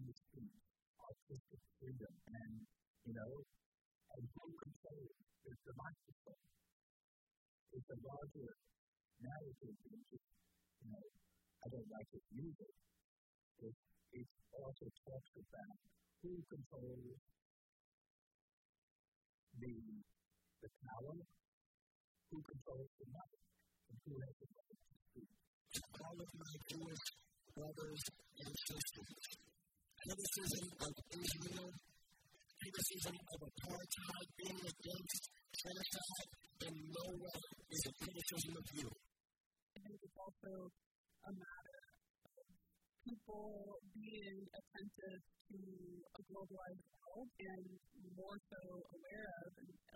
freedom of speech, artistic freedom, and, and who controls the microphone. It's a larger narrative than just, I don't like his music. It also talks about who controls the power, who controls the money, and who has the right to speak. All of my Jewish brothers and sisters, criticism of Israel, criticism of apartheid, being against genocide, in no way is a criticism of you. And it's also a matter of people being attentive to a globalized world and more so aware of, and